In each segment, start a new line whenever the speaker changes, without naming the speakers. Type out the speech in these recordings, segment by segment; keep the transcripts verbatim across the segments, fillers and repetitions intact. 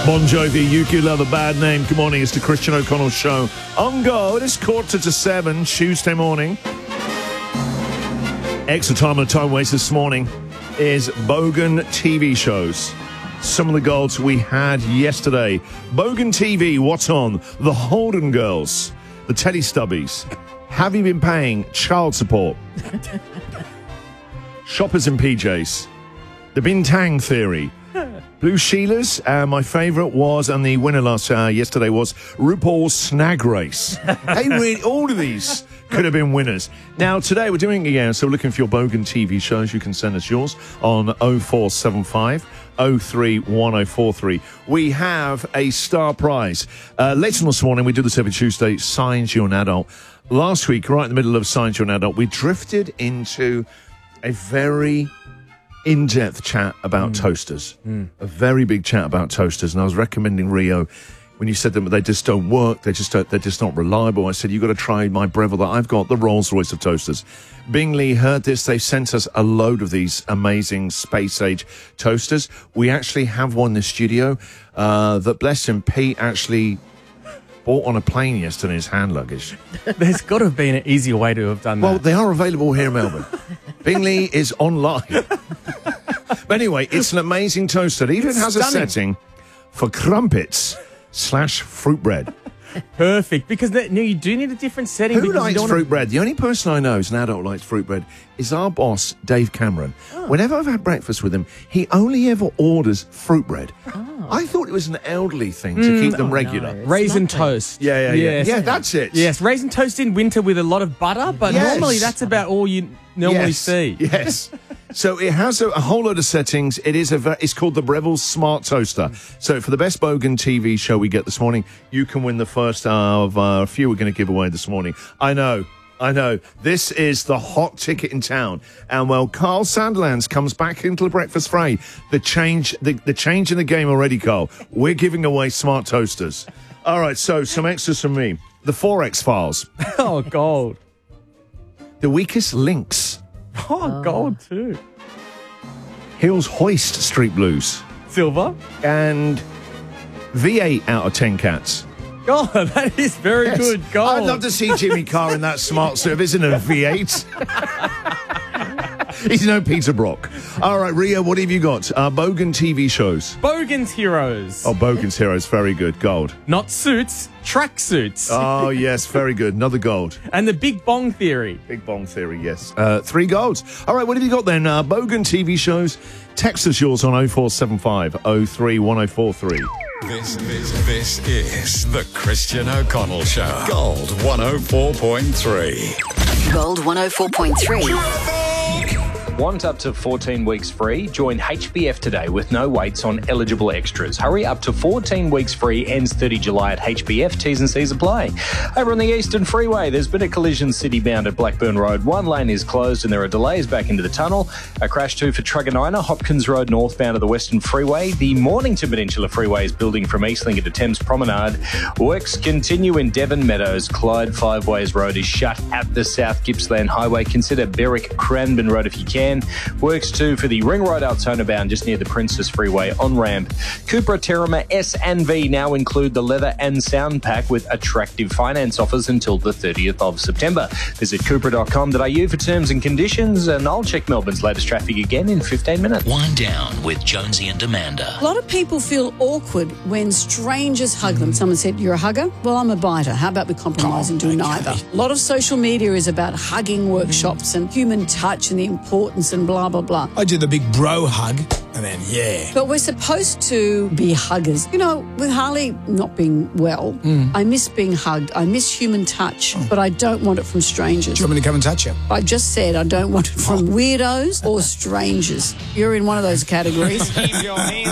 Bon Jovi, You Could Love a Bad Name. Good morning, it's the Christian O'Connell Show. On go, it is quarter to seven, Tuesday morning. Extra time and time waste this morning is Bogan T V shows. Some of the goals we had yesterday. Bogan T V, what's on? The Holden Girls, the Teddy Stubbies. Have you been paying child support? Shoppers in P Js. The Bintang Theory. Blue Sheilas, uh, my favourite was, and the winner last uh, yesterday was RuPaul's Snag Race. Hey, really, all of these could have been winners. Now, today we're doing it again, so we're looking for your Bogan T V shows. You can send us yours on oh four seven five oh three one oh four three. We have a star prize. Uh, later on this morning, we do this every Tuesday, Science You're an Adult. Last week, right in the middle of Science You're an Adult, we drifted into a very in-depth chat about mm. toasters. Mm. A very big chat about toasters. And I was recommending Rio when you said that they just don't work, they just don't, they're just not reliable. I said, you've got to try my Breville that I've got, the Rolls-Royce of toasters. Bingley heard this. They sent us a load of these amazing space-age toasters. We actually have one in the studio uh, that, bless him, Pete actually bought on a plane yesterday in his hand luggage.
There's got to have been an easier way to have done that.
Well, they are available here in Melbourne. Bingley is online. But anyway, it's an amazing toaster. It even
It's
has
stunning.
a setting for crumpets slash fruit bread.
Perfect, because the, no, you do need a different setting.
Who
because you
likes
don't
fruit
wanna-
bread? The only person I know who's an adult who likes fruit bread is our boss, Dave Cameron.
Oh.
Whenever I've had breakfast with him, he only ever orders fruit bread. Oh. I thought it was an elderly thing to
Mm,
keep them
oh,
regular.
no. Raisin
nothing.
toast.
Yeah, yeah, yeah.
Yes.
Yeah, that's it.
Yes, raisin toast in winter with a lot of butter, but
Yes.
normally that's about all you normally
yes.
see.
Yes. So it has a, a whole load of settings. It is a. ve- It's called the Breville Smart Toaster. So for the best Bogan T V show we get this morning, you can win the first of uh, a few we're going to give away this morning. I know. I know. This is the hot ticket in town. And well, Carl Sandilands comes back into the breakfast fray. The change, the, the change in the game already, Carl. We're giving away smart toasters. All right, so some extras from me. The Forex Files.
Oh, gold.
The Weakest Links.
Oh, gold too.
Hills Hoist Street Blues.
Silver.
And V eight out of ten cats.
God, that is very
Yes.
good. Gold.
I'd love to see Jimmy Carr in that smart service in a V eight. He's no Peter Brock. All right, Rio, what have you got? Uh, Bogan T V shows.
Bogan's Heroes.
Oh, Bogan's Heroes, very good. Gold.
Not suits, track suits.
Oh, yes, very good. Another gold.
And the Big Bong Theory.
Big Bong Theory, yes. Uh, three golds. All right, what have you got then? Uh, Bogan T V shows. Text us yours on oh four seven five oh three one oh four three.
This, this, this is the Christian O'Connell Show. Gold one oh four point three.
Gold one oh four point three.
Want up to fourteen weeks free? Join H B F today with no waits on eligible extras. Hurry, up to fourteen weeks free, ends thirtieth of July at H B F. T's and C's apply. Over on the Eastern Freeway, there's been a collision city-bound at Blackburn Road. One lane is closed and there are delays back into the tunnel. A crash too for Truganina, Hopkins Road northbound of the Western Freeway. The Mornington Peninsula Freeway is building from Eastlinger to Thames Promenade. Works continue in Devon Meadows. Clyde Five Ways Road is shut at the South Gippsland Highway. Consider Berwick Cranbourne Road if you can. Works too for the Ring Road Altona bound just near the Princess Freeway on-ramp. Cupra Terrama S and V now include the leather and sound pack with attractive finance offers until the thirtieth of September. Visit cupra dot com dot a u for terms and conditions, and I'll check Melbourne's latest traffic again in fifteen minutes.
Wind down with Jonesy and Amanda.
A lot of people feel awkward when strangers hug them. Someone said, you're a hugger? Well, I'm a biter. How about we compromise and do neither? A lot of social media is about hugging workshops and human touch and the importance and blah, blah, blah.
I do the big bro hug, and then, yeah.
But we're supposed to be huggers. You know, with Harley not being well, I miss being hugged. I miss human touch, but I don't want it from strangers.
Do you want me to come and touch you?
I just said I don't want it from weirdos or strangers. You're in one of those categories.
Jonesy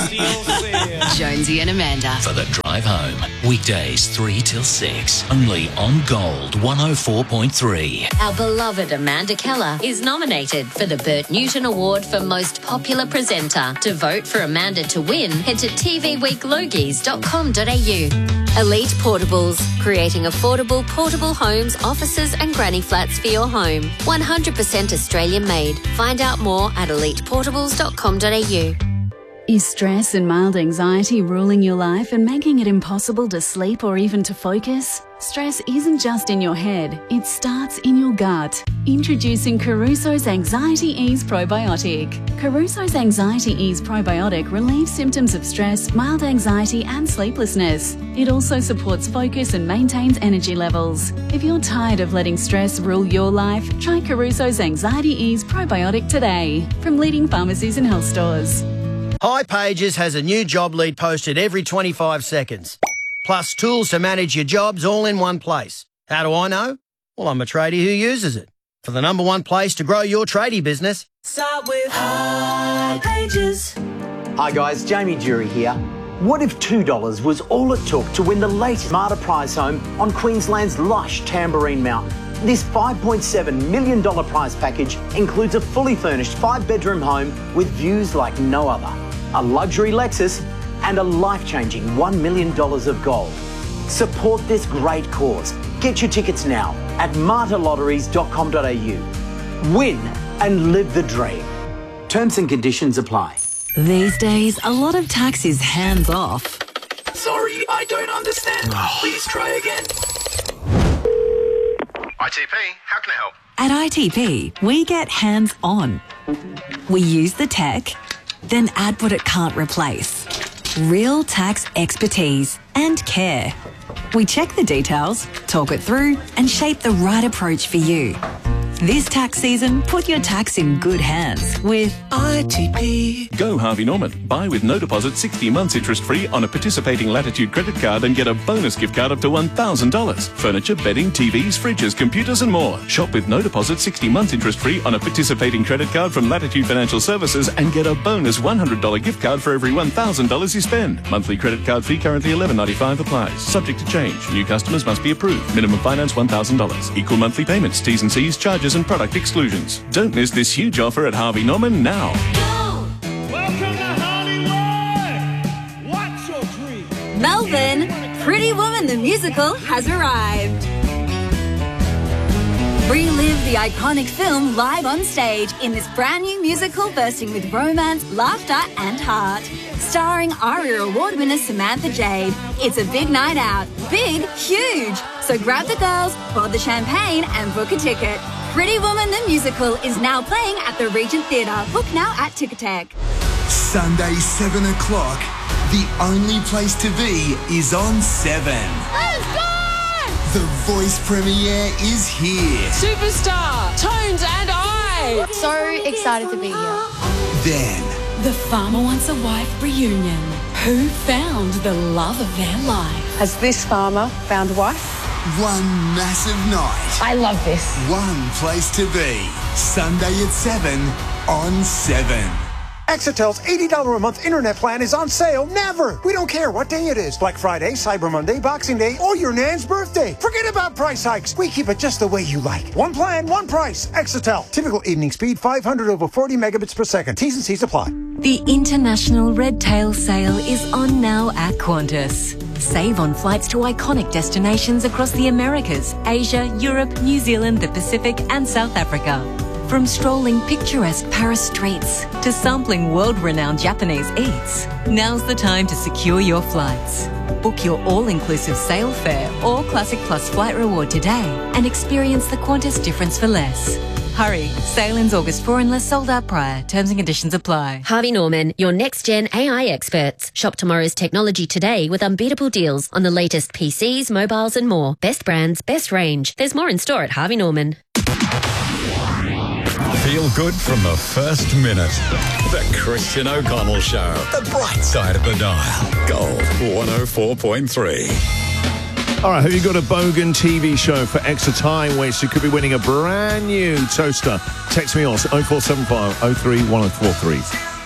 and Amanda.
For the drive home. Weekdays three till six. Only on Gold one oh four point three.
Our beloved Amanda Keller is nominated for the Bert Newton Award for Most Popular Presenter. To vote for Amanda to win, head to t v week logies dot com dot a u. Elite Portables, creating affordable portable homes, offices and granny flats for your home. one hundred percent Australian made. Find out more at elite portables dot com dot a u.
Is stress and mild anxiety ruling your life and making it impossible to sleep or even to focus? Stress isn't just in your head, it starts in your gut. Introducing Caruso's Anxiety Ease Probiotic. Caruso's Anxiety Ease Probiotic relieves symptoms of stress, mild anxiety and sleeplessness. It also supports focus and maintains energy levels. If you're tired of letting stress rule your life, try Caruso's Anxiety Ease Probiotic today from leading pharmacies and health stores.
hipages has a new job lead posted every twenty-five seconds. Plus tools to manage your jobs all in one place. How do I know? Well, I'm a tradie who uses it. For the number one place to grow your tradie business,
start with hipages.
Hi guys, Jamie Jury here. What if two dollars was all it took to win the latest Marta prize home on Queensland's lush Tamborine Mountain? This five point seven million dollars prize package includes a fully furnished five-bedroom home with views like no other, a luxury Lexus, and a life-changing one million dollars of gold. Support this great cause. Get your tickets now at marta lotteries dot com dot a u. Win and live the dream. Terms and conditions apply.
These days, a lot of tax is hands-off.
Sorry, I don't understand. Please try again.
I T P, how can I help?
At I T P, we get hands-on. We use the tech, then add what it can't replace. Real tax expertise and care. We check the details, talk it through, and shape the right approach for you. This tax season, put your tax in good hands with I T P.
Go Harvey Norman. Buy with no deposit sixty months interest-free on a participating Latitude credit card and get a bonus gift card up to one thousand dollars. Furniture, bedding, T Vs, fridges, computers and more. Shop with no deposit sixty months interest-free on a participating credit card from Latitude Financial Services and get a bonus one hundred dollars gift card for every one thousand dollars you spend. Monthly credit card fee currently eleven ninety-five applies. Subject to change. New customers must be approved. Minimum finance one thousand dollars. Equal monthly payments. T's and C's, charges and product exclusions. Don't miss this huge offer at Harvey Norman now.
Welcome to Hollywood! What's your dream?
Melbourne, Pretty Woman the musical has arrived. Relive the iconic film live on stage in this brand new musical bursting with romance, laughter and heart. Starring ARIA Award winner Samantha Jade. It's a big night out. Big, huge. So grab the girls, pour the champagne and book a ticket. Pretty Woman the musical is now playing at the Regent Theatre. Book now at Ticketek.
Sunday, seven o'clock. The only place to be is on seven.
Let's go!
The Voice premiere is here.
Superstar, Tones and I.
So excited to be here.
Then,
The Farmer Wants a Wife reunion. Who found the love of their life?
Has this farmer found a wife?
one massive night.
I love this.
One place to be. Sunday at seven on seven.
Exetel's eighty dollars a month internet plan is on sale never. We don't care what day it is. Black Friday, Cyber Monday, Boxing Day, or your nan's birthday. Forget about price hikes. We keep it just the way you like. One plan, one price. Exetel. Typical evening speed, five hundred over forty megabits per second. T's and C's apply.
The International Red Tail Sale is on now at Qantas. Save on flights to iconic destinations across the Americas, Asia, Europe, New Zealand, the Pacific and South Africa. From strolling picturesque Paris streets to sampling world-renowned Japanese eats, now's the time to secure your flights. Book your all-inclusive sale fare or Classic Plus flight reward today and experience the Qantas difference for less. Hurry, sale ends August fourth unless sold out prior. Terms and conditions apply.
Harvey Norman, your next-gen A I experts. Shop tomorrow's technology today with unbeatable deals on the latest P Cs, mobiles and more. Best brands, best range. There's more in store at Harvey Norman.
Feel good from the first minute. The Christian O'Connell Show. The bright side of the dial. Gold one oh four point three.
All right, have you got a Bogan T V show for extra time waste? You could be winning a brand new toaster. Text me on oh four seven five oh three one oh four three.